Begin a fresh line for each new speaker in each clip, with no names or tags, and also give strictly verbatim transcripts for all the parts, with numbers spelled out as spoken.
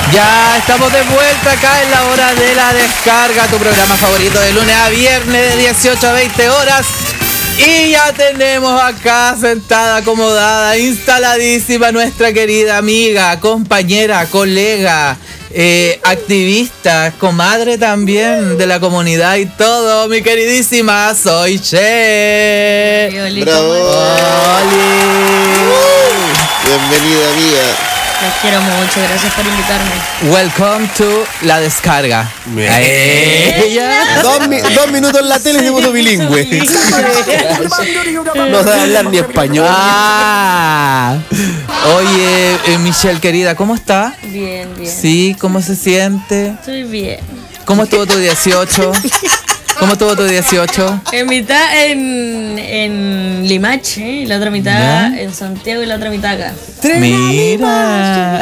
Ya estamos de vuelta acá en la hora de la descarga, tu programa favorito de lunes a viernes de dieciocho a veinte horas. Y ya tenemos acá sentada, acomodada, instaladísima nuestra querida amiga, compañera, colega, eh, activista, comadre también de la comunidad y todo, mi queridísima Soy Che.
¡Bravo! Bienvenida, amiga.
Los quiero mucho, gracias por invitarme.
Welcome to La Descarga.
Ella. Dos, mi, dos minutos en la tele y de voto bilingüe. No sabe hablar ni español.
Ah. Oye, eh, Michelle querida, ¿cómo está?
Bien, bien.
Sí, ¿cómo se siente?
Estoy bien.
¿Cómo estuvo tu dieciocho? ¿Cómo estuvo tu dieciocho?
En mitad en, en Limache, y la otra mitad ¿Ya? en Santiago y la otra mitad acá.
Mira.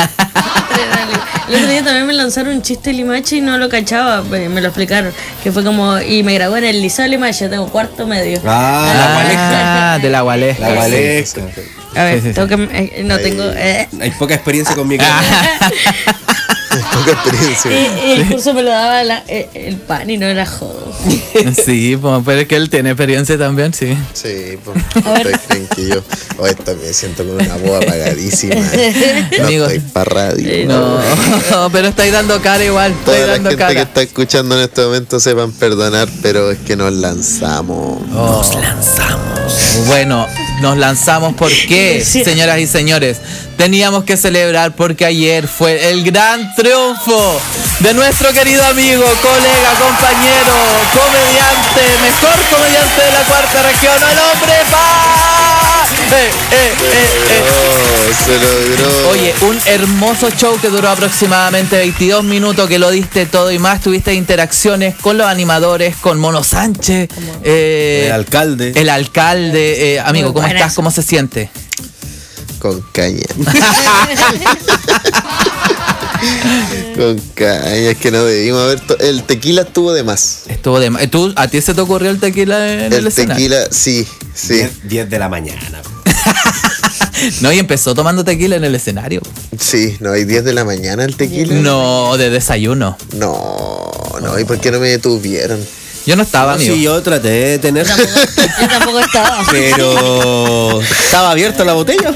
El otro día también me lanzaron un chiste de Limache y no lo cachaba, me lo explicaron. Que fue como, y me gradué en el Liceo de Limache, tengo cuarto medio.
Ah, la Gualeja. De la Gualeja.
La Gualeja.
A ver,
sí, sí,
tengo que, eh, no
hay,
tengo... Eh.
Hay poca experiencia con mi cara. Poca experiencia.
Y, y el curso me lo daba la, el, el pan y no era jodo.
Sí, pues, pero es que él tiene experiencia también, sí.
Sí, pues. Ustedes creen que yo hoy también me siento con una voz apagadísima. No
Amigo,
estoy para radio.
No, no, pero estáis dando cara igual.
Toda
Estáis
la
dando
gente
cara.
que está escuchando en este momento sepan perdonar, pero es que nos lanzamos.
Oh. Nos lanzamos. Bueno, nos lanzamos porque,
Sí.
señoras y señores, teníamos que celebrar porque ayer fue el gran triunfo de nuestro querido amigo, colega, compañero, comediante, mejor comediante de la cuarta región, el hombre pa. Eh, eh, eh, eh.
Oh, se logró.
Oye, un hermoso show que duró aproximadamente veintidós minutos, que lo diste todo y más. Tuviste interacciones con los animadores, con Mono Sánchez, eh,
El alcalde.
el alcalde. Eh, amigo,
Muy
¿cómo
buenas.
estás? ¿Cómo se siente?
Con caña. Con caña, es que no debimos haber. To- el tequila estuvo de más.
Estuvo de ma- ¿Tú, ¿A ti se te ocurrió el tequila en el,
El
escenario?
tequila, sí, sí.
diez de la mañana.
No, y empezó tomando tequila en el escenario.
Sí, no, hay diez de la mañana el tequila.
No, de desayuno.
No, no, ¿y por qué no me detuvieron?
Yo no estaba, amigo.
Sí, yo traté de tener,
Yo tampoco, yo tampoco estaba.
pero estaba abierta la botella.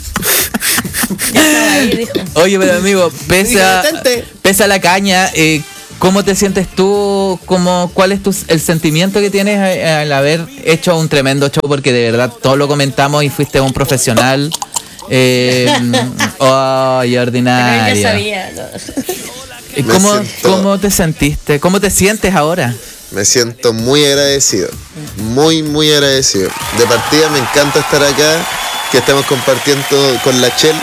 Ya estaba ahí, dijo.
Oye, pero amigo, pese a,
Detente.
pese a la caña, eh, ¿cómo te sientes tú? ¿Cómo, ¿Cuál es tu, el sentimiento que tienes eh, al haber hecho un tremendo show? Porque de verdad todo lo comentamos y fuiste un profesional. Eh, ¡Ay,
Pero
ordinaria!
él ya sabía. ¿no?
¿Y
Me
¿Cómo,
siento-
¿Cómo te sentiste? ¿Cómo te sientes ahora?
Me siento muy agradecido, muy, muy agradecido. De partida me encanta estar acá, que estemos compartiendo con la Chel,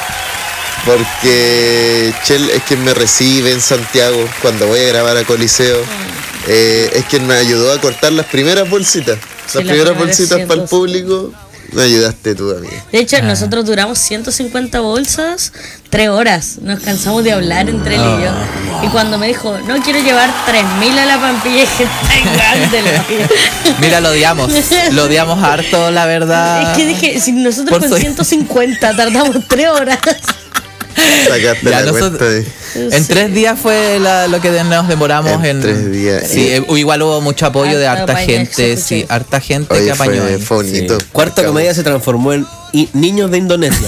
porque Chel es quien me recibe en Santiago cuando voy a grabar a Coliseo. Eh, es quien me ayudó a cortar las primeras bolsitas.
Sí,
Las
la
primeras
primera
bolsitas para el
ciento-
público, me ayudaste tú, amiga.
De hecho, nosotros duramos ciento cincuenta bolsas, tres horas. Nos cansamos de hablar entre él y yo. Y cuando me dijo, no quiero llevar tres mil a la Pampilla, dije, tan grande la vida".
Mira, lo odiamos. Lo odiamos harto, la verdad.
Es que dije, si nosotros
Por
con
soy-
ciento cincuenta tardamos tres horas.
Sacaste
Ya,
la
nosotros-
cuenta de...
En tres días fue la- lo que nos demoramos en,
En tres días.
Sí, eh, igual hubo mucho apoyo de
Harta
harta
apaña,
gente,
escuché.
sí, harta gente
Oye,
que apañó.
fue,
ahí.
fue bonito.
Cuarta comedia se transformó en I- Niños de Indonesia.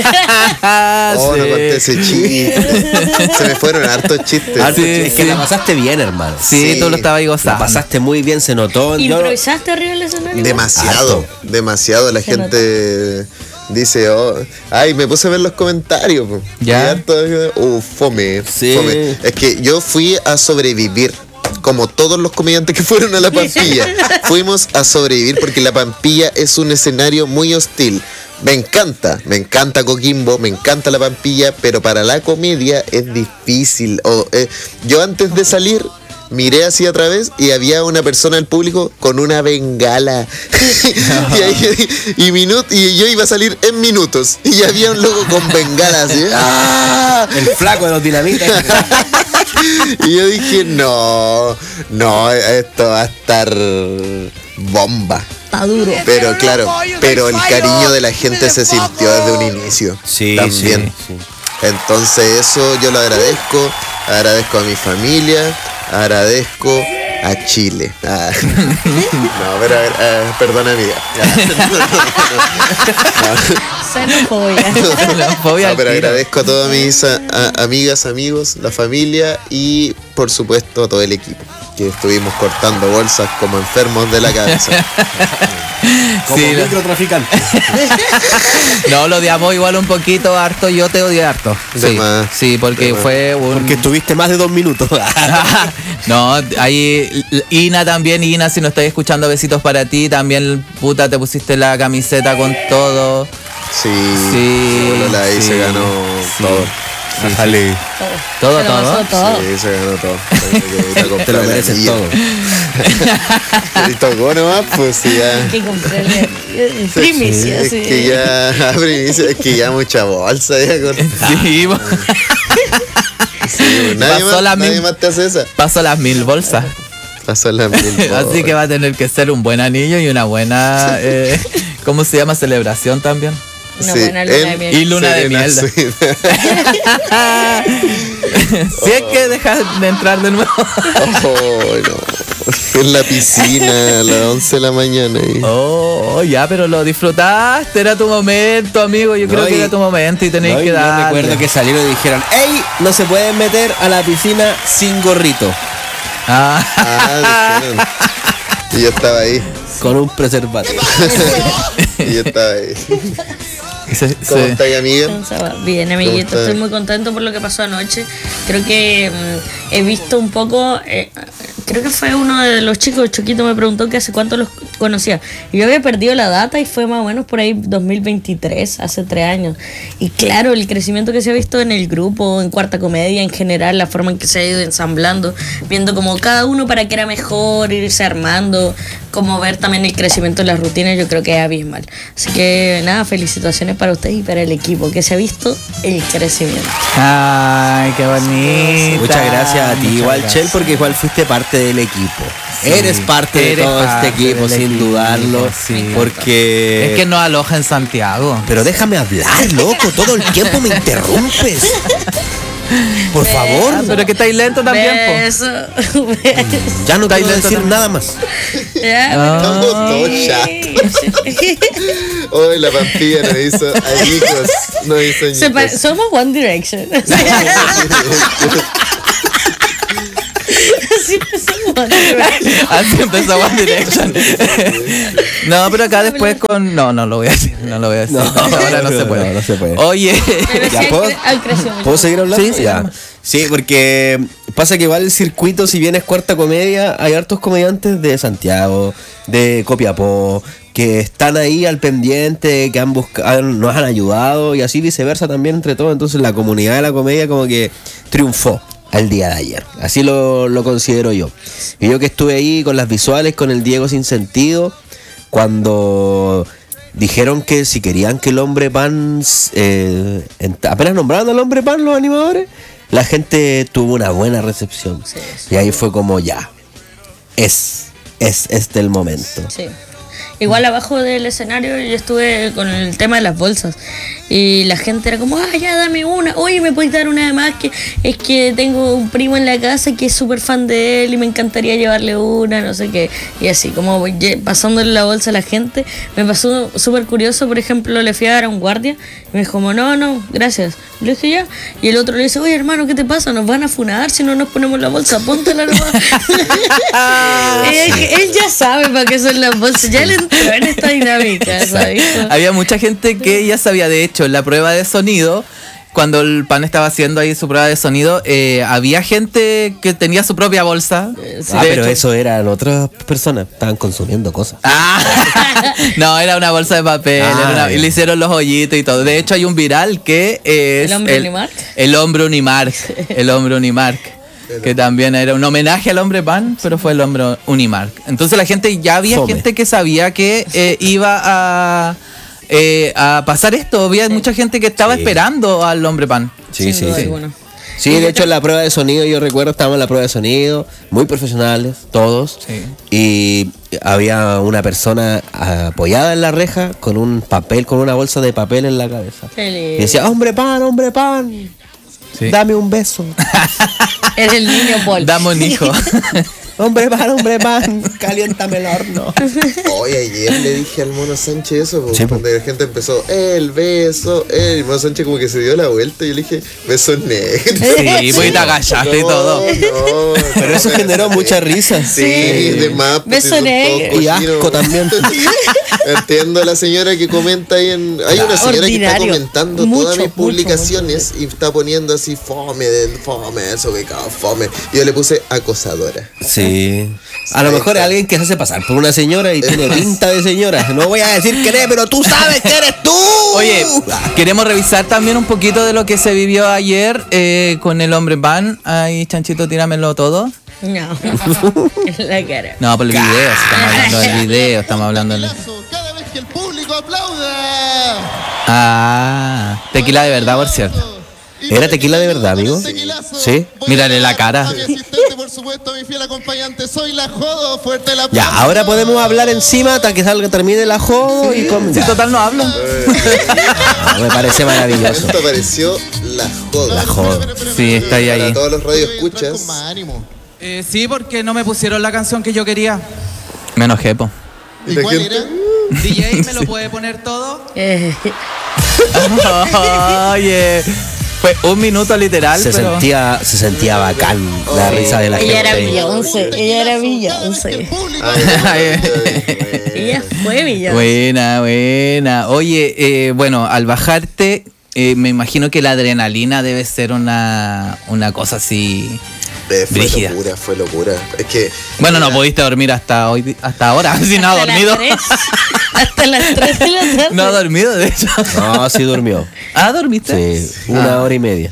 Ah,
Oh, no
sí.
conté ese chiste. Se me fueron hartos chistes.
Harto
Sí,
ch- es que
sí.
la pasaste bien, hermano.
Sí,
Sí.
tú lo estabas ahí
La
gozando.
pasaste muy bien, se notó. Yo-
¿Improvisaste arriba del escenario?
Demasiado,
Harto.
demasiado. La
Se
gente dice, oh, ay, me puse a ver los comentarios. po.
Ya.
Y harto, uh, fome,
Sí.
fome. Es que yo fui a sobrevivir. Como todos los comediantes que fueron a la Pampilla. Fuimos a sobrevivir porque la Pampilla es un escenario muy hostil. Me encanta, me encanta Coquimbo, me encanta la Pampilla, pero para la comedia es difícil. O, eh, yo antes de salir miré hacia a través y había una persona del público con una bengala. y, ahí- y, minut- y yo iba a salir en minutos. Y había un loco con bengala así. ¡Ah!
El flaco de los dinamitas.
Y yo dije, no, no, esto va a estar bomba.
Está duro.
Pero claro, pero el cariño de la gente se sintió desde un inicio.
Sí,
también.
sí, sí.
Entonces eso yo lo agradezco, agradezco a mi familia, agradezco a Chile. Ah. No, pero a ver, ah, perdona amiga.
Xenofobia.
Xenofobia
No,
al
pero
tiro.
agradezco a todas mis a- a- amigas, amigos, la familia y por supuesto a todo el equipo, que estuvimos cortando bolsas como enfermos de la cabeza.
Como
Sí, lo-
microtraficante.
No, lo odiamos igual un poquito, harto. Yo te odié harto.
De
Sí,
más,
sí, porque
de más.
fue un...
Porque estuviste más de dos minutos.
No, ahí Ina también, Ina, si no estás escuchando, besitos para ti. También, puta, te pusiste la camiseta con todo.
Sí,
Sí,
bueno, la ahí
sí,
se ganó
sí.
todo.
Ájale.
Todo,
Se lo
todo.
pasó todo.
Sí, se ganó todo. Tengo que ir a comprar
Te lo
el
mereces
anillo.
todo.
Y tocó nomás, pues sí, ya.
Que comprarle primicia,
Es
sí.
que ya, primicia, es que ya mucha bolsa ya con...
Sí, bo-
Sí, pues, nadie,
Pasó
más,
la
nadie
mil-
más te hace esa.
pasó las mil bolsas.
Pasó la mil.
Así que va a tener que ser un buen anillo y una buena, eh, ¿cómo se llama? Celebración también.
Una buena luna de miel.
Y luna de miel. Si es que dejas de entrar de nuevo.
Oh, no. En la piscina a las once de la mañana. Y...
Oh, ya, pero lo disfrutaste, era tu momento, amigo. Yo
No,
creo que
y-
era tu momento y tenéis
No, y
que
yo
dar.
recuerdo que salieron y dijeron, ¡ey! No se pueden meter a la piscina sin gorrito.
Ah,
Ah, dijeron. Y yo estaba ahí.
Con un preservativo.
Y yo estaba ahí.
se-
¿Cómo
se-
estás, amiga?
Bien, amiguito,
estás?
estoy muy contento por lo que pasó anoche. Creo que mm, he visto un poco, eh, creo que fue uno de los chicos, Choquito me preguntó que hace cuánto los conocía. Y yo había perdido la data y fue más o menos por ahí dos mil veintitrés, hace tres años. Y claro, el crecimiento que se ha visto en el grupo, en Cuarta Comedia en general, la forma en que se ha ido ensamblando, viendo como cada uno para que era mejor, irse armando, como ver también el crecimiento en las rutinas, yo creo que es abismal. Así que nada, felicitaciones para ustedes y para el equipo, que se ha visto el crecimiento.
Ay, qué bonito.
Muchas gracias a ti, igual, Chel, porque igual fuiste parte del equipo. Eres parte de
eres
todo
parte
este equipo,
del
sin
equipo,
dudarlo.
sí.
Porque.
Es que no aloja en Santiago.
Pero déjame hablar, loco. Todo el tiempo me interrumpes. Por favor.
Ah, pero que estáis lento también, po.
Beso. Beso.
Ya no
Está
quiero
lento
decir
también.
nada más.
Ya,
Ah.
Estamos todos chatos. Hoy la Pampilla nos hizo añicos. Nos hizo
Se pare-
añicos.
somos One Direction. Así empezamos One Direction.
Así empezó One Direction. No, pero acá después con. No, no lo voy a decir. No lo voy a decir.
No,
ahora no,
no,
se puede.
no, no se puede.
Oye.
Pero sí
¿Ya
ha
puedo?
cre- ha crecido mucho.
¿Puedo seguir hablando?
Sí, sí,
Ya.
dame.
Sí, porque pasa que igual el circuito, si bien es Cuarta Comedia, hay hartos comediantes de Santiago, de Copiapó, que están ahí al pendiente, que han buscado, nos han ayudado y así viceversa también entre todos. Entonces la comunidad de la comedia como que triunfó al día de ayer. Así lo, lo considero yo. Y yo que estuve ahí con las visuales, con el Diego Sin Sentido, cuando dijeron que si querían que el hombre pan, eh, ent- apenas nombraron al hombre pan los animadores, la gente tuvo una buena recepción.
Sí, sí.
Y ahí fue como ya, es, es este el momento.
Sí. Igual abajo del escenario yo estuve con el tema de las bolsas y la gente era como, ah, ya dame una, oye, ¿me puedes dar una de más? Que es que tengo un primo en la casa que es súper fan de él y me encantaría llevarle una, no sé qué. Y así, como voy lle- pasándole la bolsa a la gente, me pasó súper curioso, por ejemplo, le fui a dar a un guardia y me dijo, como, no, no, gracias. Le dije ya. Y el otro le dice, oye, hermano, ¿qué te pasa? Nos van a funar si no nos ponemos la bolsa, póntela nomás. él, él ya sabe para qué son las bolsas, ya le entró en esta dinámica, ¿sabes?
Había mucha gente que ya sabía, de hecho, en la prueba de sonido, cuando el pan estaba haciendo ahí su prueba de sonido, eh, había gente que tenía su propia bolsa.
Sí.
Ah,
De
pero
hecho-
eso eran otras personas, estaban consumiendo cosas.
Ah, no, era una bolsa de papel,
Ah,
era una-
ya.
y le hicieron los hoyitos y todo. De hecho, hay un viral que es
¿El hombre Unimark?
El hombre Unimark, el hombre Unimark, que también era un homenaje al hombre pan, pero fue el hombre Unimark. Entonces la gente, ya había
Fome.
gente que sabía que eh, iba a, eh, a pasar esto. Había mucha gente que estaba
Sí.
esperando al hombre pan.
Sí,
Sin
sí,
duda
sí.
alguna.
Sí, de hecho en la prueba de sonido, yo recuerdo, estábamos en la prueba de sonido, muy profesionales, todos.
Sí.
Y había una persona apoyada en la reja con un papel, con una bolsa de papel en la cabeza.
Qué lindo.
Y decía, hombre pan, hombre pan,
Sí.
dame un beso.
Era el niño Paul.
Dame un hijo.
Hombre pan, hombre pan, caliéntame el horno.
Hoy ayer le dije al Mono Sánchez eso, pues,
Sí, pues.
cuando la gente empezó, el beso, el y Mono Sánchez como que se dio la vuelta y yo le dije, besos negros.
Sí, pues y te agachaste y
No,
todo.
no,
Pero eso
no,
generó
no,
mucha risa.
Sí, de más. pues,
Beso
si son
negro.
todos
Y asco
cochinos.
también.
Entiendo a la señora que comenta ahí en. Hay una señora que está
Ordinario.
comentando
Mucho,
todas mis
mucho,
publicaciones y está poniendo así fome, del fome, eso que cada fome. Y yo le puse acosadora.
Sí. A lo mejor es alguien que se hace pasar por una señora y tiene pinta de señora. No voy a decir quién es, pero tú sabes que eres tú.
Oye, queremos revisar también un poquito de lo que se vivió ayer eh, con el hombre van. Ahí, Chanchito, tíramelo todo.
No. En la cara.
No, por el video, si estamos hablando del video, estamos hablando del...
Cada vez que el público aplauda.
Ah, tequila de verdad, por cierto.
¿Era tequila de verdad, amigo? Sí.
Mírale la cara.
A mi asistente, por supuesto, a mi fiel acompañante, soy la Jodo, fuerte el aplauso.
Ya, ahora podemos hablar encima hasta que salga, termine la jodo y con...
Si total no hablo.
Ah, me parece maravilloso.
Esto apareció la joda.
La joda.
Sí, está ahí
Para
ahí.
todos los
Con
radioescuchas.
más ánimo.
Eh, sí, porque no me pusieron la canción que yo quería. Me enojé, po.
¿Y
La
cuál
gente-
era?
D J, ¿me lo puede poner todo?
Eh,
Oye, fue un minuto literal,
Se
pero...
sentía, se sentía bacán la risa de la
ella era
gente.
Beyoncé. Ella era
Cada vez que
Beyoncé.
el público
Ay,
Ay,
Ella fue Beyoncé.
Buena, buena. Oye, eh, bueno, al bajarte, eh, me imagino que la adrenalina debe ser una, una cosa así...
Eh, fue
Brígida.
locura, fue locura. Es que.
Bueno, no pudiste dormir hasta hoy, hasta ahora, si no ha
Hasta las
dormido.
tres. Hasta las tres de la tarde.
No ha dormido, de hecho.
No, sí durmió.
Ah, ¿dormiste?
Sí, una hora y media.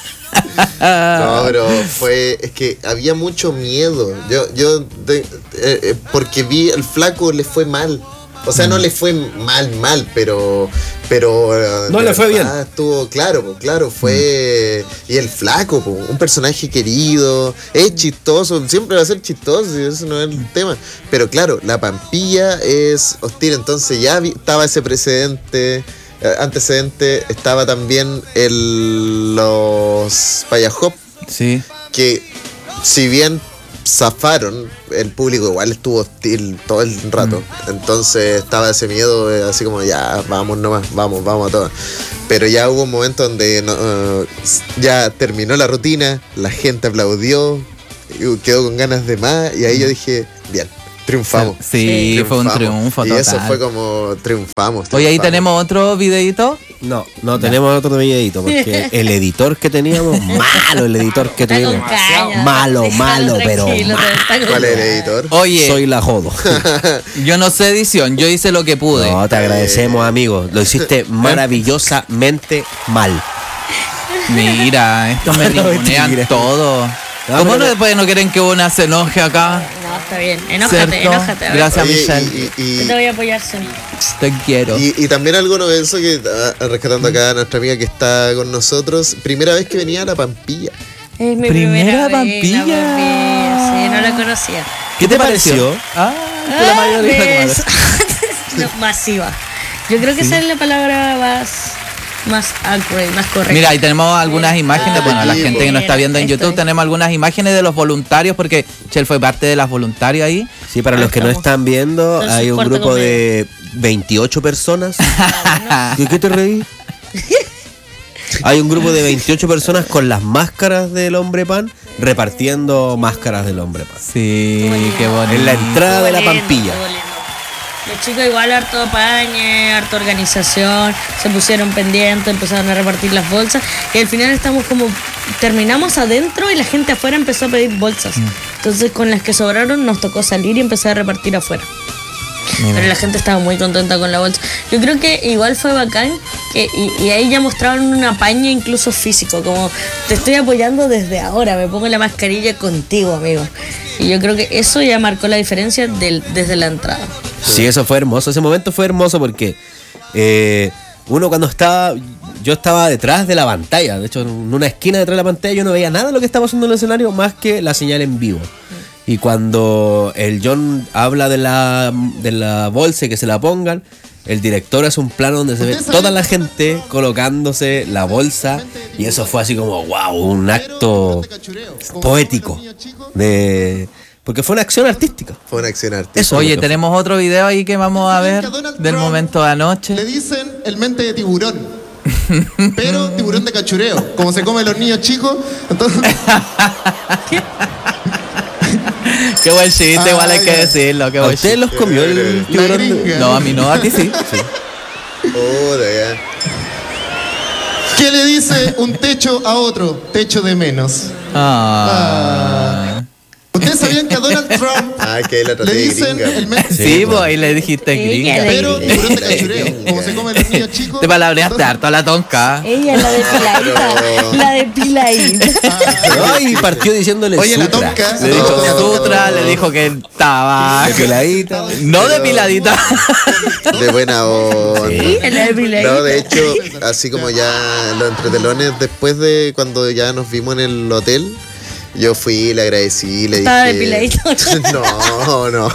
No, pero fue. Es que había mucho miedo. Yo, yo. de- eh, eh, porque vi al flaco le fue mal. O sea, no le fue mal, mal, pero. Pero. eh,
No
de
le fue
verdad
bien.
Estuvo, claro, po, claro, fue. Y el flaco, po, un personaje querido. Es chistoso, siempre va a ser chistoso, y eso no es el tema. Pero claro, la Pampilla es hostil, entonces ya vi- estaba ese precedente. eh, Antecedente, estaba también el, los Payahop,
Sí.
que si bien zafaron, el público igual estuvo hostil todo el rato. Entonces estaba ese miedo, eh, así como ya, vamos nomás, vamos, vamos a todas. Pero ya hubo un momento donde no, eh, ya terminó la rutina, la gente aplaudió, y quedó con ganas de más, y ahí yo dije, bien, triunfamos.
Sí, fue un
Triunfamos.
triunfo
Y
total.
eso fue como triunfamos.
Oye, ahí
triunfamos.
tenemos otro videito.
No, no tenemos otro videito porque el editor que teníamos, malo el editor que
Está con
tuvimos.
caña.
Malo,
Déjalo
malo, pero
tranquilo,
malo.
está con
¿Cuál es el
caña.
editor?
Oye,
Soy la jodo.
yo no sé edición, yo hice lo que pude.
No, te agradecemos, amigo. Lo hiciste maravillosamente mal.
Mira, estos me
No,
ningunean
mentira.
todo.
No,
¿Cómo
pero-
no después no quieren que una se enoje acá?
No, está bien. Enójate,
¿Cierto?
enójate. a ver.
Gracias,
Oye,
Michelle.
y- y-
Yo
y-
te voy a apoyar siempre.
Te quiero.
Y, y también algo novedoso que ah, rescatando acá a nuestra amiga que está con nosotros, primera vez que venía a la Pampilla.
Es mi
Primera
primera,
Pampilla.
vez, la Pampilla. Sí, no la conocía.
¿Qué te pareció? Ah, tú la
Ah,
mayoría de
ves. No, masiva. Yo creo que esa es la palabra más, más accurate, más correcta.
Mira, ahí tenemos algunas
Sí.
imágenes.
Ah,
Bueno, la
sí,
gente que nos está viendo en
esto
YouTube,
es.
tenemos algunas imágenes de los voluntarios, porque Chel fue parte de las voluntarios ahí.
Sí, para los que no
Estamos.
están viendo,
Entonces,
hay un
cuarto
grupo
conmigo.
de veintiocho personas. ¿De qué te reí? Hay un grupo de veintiocho personas con las máscaras del hombre pan repartiendo máscaras del hombre pan.
Sí, qué bonito.
En la entrada de la
Estuvo lindo,
Pampilla.
estuvo lindo. Los chicos igual harto apañe, harto organización, se pusieron pendientes, empezaron a repartir las bolsas y al final estamos como, terminamos adentro y la gente afuera empezó a pedir bolsas.
Mm.
Entonces con las que sobraron nos tocó salir y empezar a repartir afuera.
Mira.
Pero la gente estaba muy contenta con la bolsa. Yo creo que igual fue bacán que, y, y ahí ya mostraron un apaño incluso físico, como te estoy apoyando desde ahora, me pongo la mascarilla contigo, amigo. Y yo creo que eso ya marcó la diferencia del, desde la entrada.
Sí, eso fue hermoso. Ese momento fue hermoso porque eh, uno cuando estaba, yo estaba detrás de la pantalla, de hecho en una esquina detrás de la pantalla yo no veía nada de lo que estaba pasando en el escenario más que la señal en vivo. Y cuando el John habla de la, de la bolsa y que se la pongan, el director hace un plano donde se ve toda la gente colocándose la bolsa y eso fue así como wow, un acto poético de porque fue una acción artística.
Fue una acción artística.
Eso.
Oye,
es lo que
tenemos otro video ahí que vamos a ver del momento de
Le
anoche.
dicen el mente de tiburón. Pero tiburón de cachureo. Como se comen los niños chicos. Entonces,
Qué buen chiste,
Ah,
igual hay que
ya.
decirlo. Qué
¿A
buen
ustedes
chiste.
los comió el
la
tiburón?
gringa.
No, a mí no, a ti sí.
Puta, ya.
¿Qué le dice un techo a otro? Techo de menos.
Ah.
¿Ustedes sabían que a Donald Trump
Ah, que la
le
traté de
dicen
gringa.
el mente
Sí, pues ahí le dijiste
Sí,
gringa.
que le-
pero tiburón de cachureo? Como se comen los niños chicos.
Te palabreaste harto a la tonca.
Ella, la depiladita.
Pero-
La depiladita.
No, y partió diciéndole
Oye, la
sutra.
tonca.
Le dijo
No.
sutra, le dijo que estaba.
Depiladita.
No depiladita.
De buena onda.
Sí, la depiladita.
No, de hecho, así como ya los entretelones, después de cuando ya nos vimos en el hotel, yo fui, le agradecí, le
Estaba
dije...
depiladito.
No, no.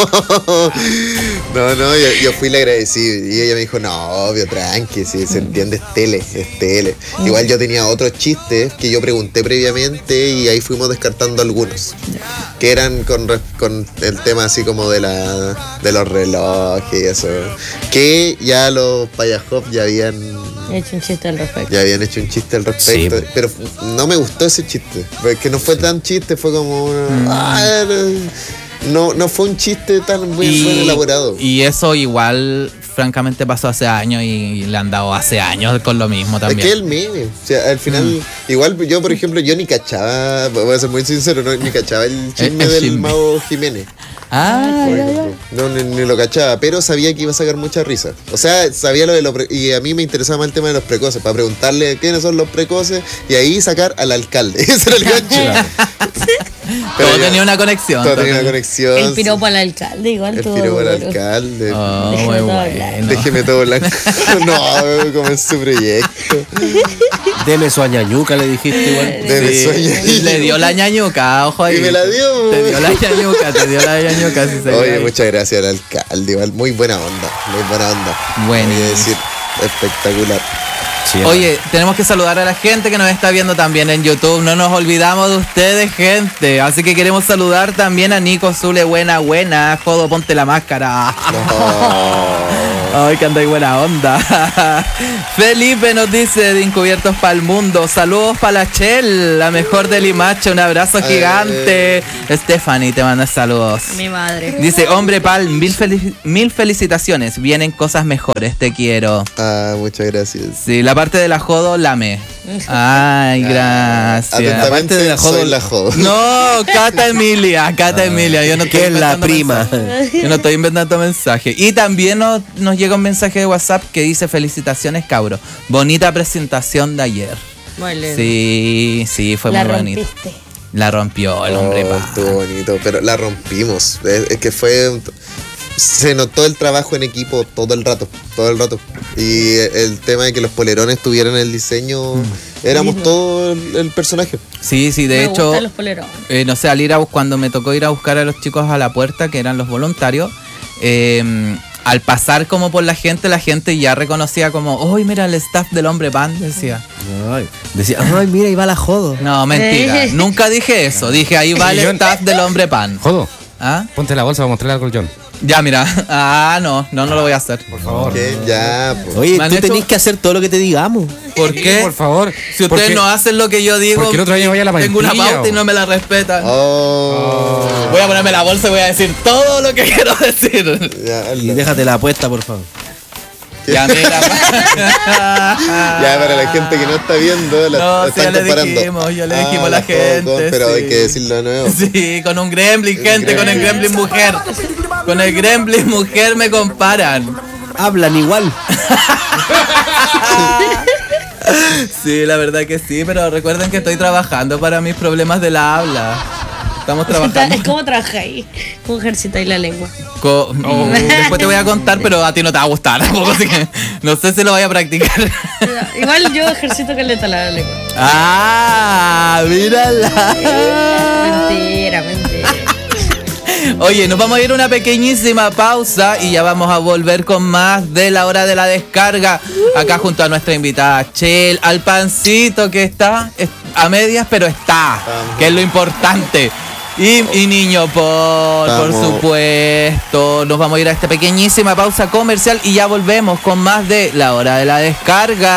No, no, yo, yo fui, le agradecí. Y ella me dijo, no, obvio, tranqui, si se entiende, es tele, es tele. Igual yo tenía otros chistes que yo pregunté previamente y ahí fuimos descartando algunos. Que eran con, res- con el tema así como de la de los relojes y eso. Que ya los payajop ya habían
He hecho un chiste al respecto.
ya habían hecho un chiste al respecto,
Sí.
pero no me gustó ese chiste, porque no fue tan chiste, fue como una- ah, no, no fue un chiste tan muy bien elaborado.
y eso igual, francamente, pasó hace años y le han dado hace años con lo mismo
Es
también.
que el meme, o sea, al final, igual yo, por ejemplo, yo ni cachaba, voy a ser muy sincero, no, ni cachaba el chisme
el
del
chisme.
Mago Jiménez.
Ah,
Por ejemplo. No, ni, ni lo cachaba, pero sabía que iba a sacar mucha risa. O sea, sabía lo de los... pre- Y a mí me interesaba más el tema de los precoces, para preguntarle quiénes son los precoces y ahí sacar al alcalde. Ese era el gancho. Pero
todo
ya,
tenía una conexión.
todo
todo
tenía una
tenía-
conexión.
El piropo al alcalde, igual
El
todo
piropo al
duro.
alcalde.
Oh,
Déjeme
muy
todo
bueno.
Déjeme todo blanco. No, como en su proyecto.
Deme su añañuca, le dijiste igual.
Deme
Sí,
sueño.
le dio la ñañuca, ojo ahí.
Y me la dio.
Te dio la ñañuca, te dio la ñañuca. Si se ve
Oye,
ahí.
muchas gracias al alcalde. Igual, muy buena onda. Muy buena onda.
Buenísimo.
Voy a decir, espectacular.
Sí,
Oye, tenemos que saludar a la gente que nos está viendo también en YouTube. No nos olvidamos de ustedes, gente. Así que queremos saludar también a Nico Zule. Buena, buena. Jodo, ponte la máscara. Ay, que anda y buena onda. Felipe nos dice de Encubiertos para el Mundo. Saludos para la Chel, la mejor de Limache. Un abrazo gigante. Stephanie te manda saludos.
Mi madre.
Dice, hombre pal, mil, felici- mil felicitaciones. Vienen cosas mejores, te quiero.
Ah, muchas gracias.
Sí, la parte de la jodo, lame. Ay, gracias.
Atentamente,
Aparte de la jodo-
soy la jodo.
No, Cata Emilia, Cata Emilia. Yo no estoy
que es la
inventando
prima.
mensajes. Yo no estoy inventando mensajes. Y también nos, nos llega un mensaje de WhatsApp que dice, felicitaciones, cabro. Bonita presentación de ayer.
Muy lindo.
Sí, sí, fue
La
muy bonito.
rompiste.
La rompió el hombre
Oh,
pal.
estuvo bonito, pero la rompimos. Es, es que fue. un- Se notó el trabajo en equipo todo el rato, todo el rato. Y el tema de que los polerones tuvieran el diseño, éramos
Lindo.
todo el, el personaje.
Sí, sí, de
Me
hecho,
gustan los polerones.
eh, no sé, al ir a, cuando me tocó ir a buscar a los chicos a la puerta, que eran los voluntarios, eh, al pasar como por la gente, la gente ya reconocía como, uy, mira el staff del hombre pan, decía.
Ay, decía, ay, mira, ahí va la jodo.
No, mentira, nunca dije eso, dije, ahí va el
Yo-
staff del hombre pan.
Jodo,
¿Ah?
ponte la bolsa para mostrarle algo al John.
Ya, mira, ah, no, no, no lo voy a hacer.
Por favor.
Que ya, pues.
Oye,
Me han
tú
hecho-
tenés que hacer todo lo que te digamos.
¿Por
Sí,
qué?
Por favor.
Si ustedes
Porque-
no hacen lo que yo digo,
porque el otro año voy a la
tengo una
Pampilla,
pauta y
o-
no me la respetan.
Oh.
Voy a ponerme la bolsa y voy a decir todo lo que quiero decir.
Ya,
Y
hazlo.
déjate la apuesta, por favor.
Ya, mira.
Ya, para la gente que no está viendo, la,
No,
la
sí,
están
ya le
comparando.
dijimos, ya le
Ah,
dijimos a la
Jodo
gente,
con- pero hay
sí.
que decirlo de nuevo.
Sí, con un gremlin, gente, con el gremlin mujer. Con el gremlin mujer me comparan.
Hablan igual.
Sí, la verdad que sí, pero recuerden que estoy trabajando para mis problemas de la habla. Estamos
Está-
trabajando.
¿Cómo trabajáis? ¿Cómo ejercitáis la lengua?
Co- oh, después te voy a contar, pero a ti no te va a gustar tampoco, así que no sé si lo vaya a practicar.
Igual yo ejercito caleta la lengua.
Ah, mírala.
Mentira, mentira.
Oye, nos vamos a ir a una pequeñísima pausa y ya vamos a volver con más de la hora de la descarga. Acá junto a nuestra invitada Chel, al pancito que está es- a medias, pero está, que es lo importante. Y, y Niño Paul, por
Vamos.
supuesto. Nos vamos a ir a esta pequeñísima pausa comercial y ya volvemos con más de la hora de la descarga.